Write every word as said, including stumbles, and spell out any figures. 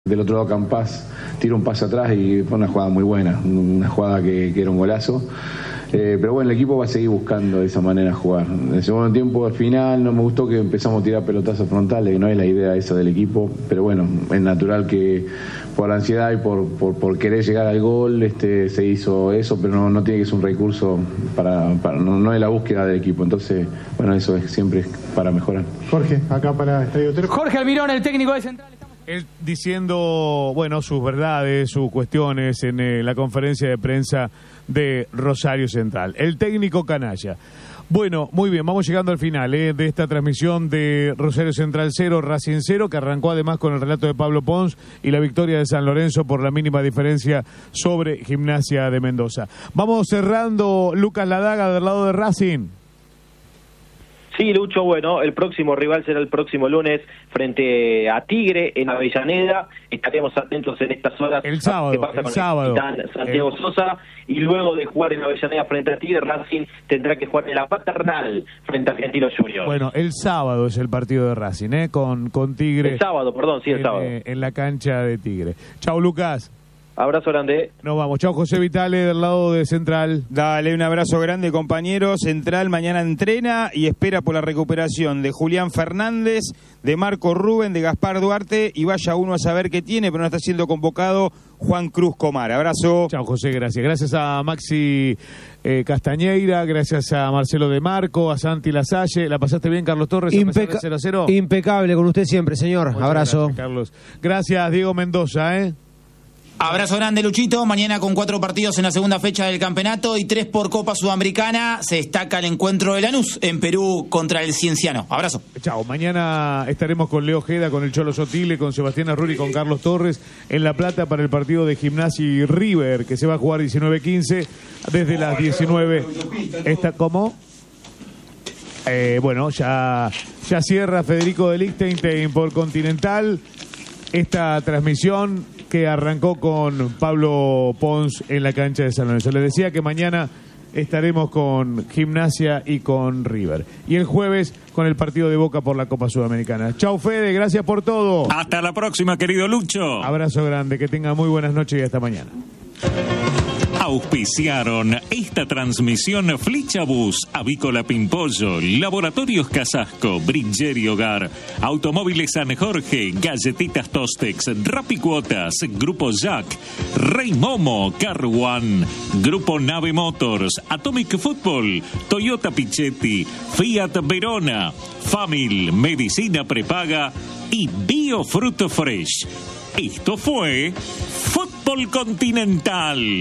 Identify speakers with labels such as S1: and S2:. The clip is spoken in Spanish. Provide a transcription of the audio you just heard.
S1: Del otro lado Campás tira un pase atrás y fue una jugada muy buena, una jugada que, que era un golazo. Eh, pero bueno, el equipo va a seguir buscando de esa manera jugar. En el segundo tiempo, al final, no me gustó que empezamos a tirar pelotazos frontales, que no es la idea esa del equipo. Pero bueno, es natural que por la ansiedad y por, por, por querer llegar al gol este, se hizo eso, pero no, no tiene que ser un recurso para, para no, no es la búsqueda del equipo. Entonces, bueno, eso es siempre para mejorar.
S2: Jorge, acá para Estadio Terco.
S3: Jorge Almirón, el técnico de Central.
S4: Él diciendo, bueno, sus verdades, sus cuestiones en eh, la conferencia de prensa de Rosario Central. El técnico canalla. Bueno, muy bien, vamos llegando al final eh, de esta transmisión de Rosario Central cero, Racing cero, que arrancó además con el relato de Pablo Pons y la victoria de San Lorenzo por la mínima diferencia sobre Gimnasia de Mendoza. Vamos cerrando, Lucas Ladaga, del lado de Racing.
S5: Sí, Lucho, bueno, el próximo rival será el próximo lunes frente a Tigre en Avellaneda. Estaremos atentos en estas horas
S4: el sábado,
S5: a qué pasa
S4: el
S5: con
S4: sábado.
S5: el capitán Santiago
S4: el...
S5: Sosa. Y luego de jugar en Avellaneda frente a Tigre, Racing tendrá que jugar en la Paternal frente a Argentinos Juniors.
S4: Bueno, el sábado es el partido de Racing, ¿eh? Con, con Tigre.
S5: El sábado, perdón, sí, el
S4: en,
S5: sábado.
S4: Eh, en la cancha de Tigre. Chau, Lucas.
S5: Abrazo grande.
S4: Nos vamos. Chao, José Vitale, del lado de Central.
S6: Dale, un abrazo grande, compañero. Central mañana entrena y espera por la recuperación de Julián Fernández, de Marco Rubén, de Gaspar Duarte, y vaya uno a saber qué tiene, pero no está siendo convocado Juan Cruz Comar. Abrazo.
S4: Chao, José, gracias. Gracias a Maxi eh, Castañeira, gracias a Marcelo De Marco, a Santi Lasalle. ¿La pasaste bien, Carlos Torres?
S7: Impeca-
S4: cero a cero.
S7: Impecable con usted siempre, señor.
S4: Muchas
S7: Abrazo.
S4: Gracias, Carlos. Gracias, Diego Mendoza, ¿eh?
S3: Abrazo grande, Luchito. Mañana con cuatro partidos en la segunda fecha del campeonato y tres por Copa Sudamericana. Se destaca el encuentro de Lanús en Perú contra el Cienciano. Abrazo.
S4: Chao. Mañana estaremos con Leo Ojeda, con el Cholo Sotile, con Sebastián Arruri y con Carlos Torres en La Plata para el partido de Gimnasia y River, que se va a jugar diecinueve quince desde las diecinueve. ¿Está cómo? Eh, bueno, ya, ya cierra Federico de Lichtenstein por Continental esta transmisión que arrancó con Pablo Pons en la cancha de San Lorenzo. Les decía que mañana estaremos con Gimnasia y con River. Y el jueves con el partido de Boca por la Copa Sudamericana. Chau, Fede, gracias por todo.
S8: Hasta la próxima, querido Lucho.
S4: Abrazo grande, que tenga muy buenas noches y hasta mañana.
S8: Auspiciaron esta transmisión Flichabus, Avícola Pimpollo, Laboratorios Casasco, Bridger y Hogar, Automóviles San Jorge, Galletitas Tostex, Rapicuotas, Grupo Jack, Rey Momo, Car One, Grupo Nave Motors, Atomic Football, Toyota Pichetti, Fiat Verona, Famil, Medicina Prepaga y Biofruit Fresh. Esto fue Fútbol Continental.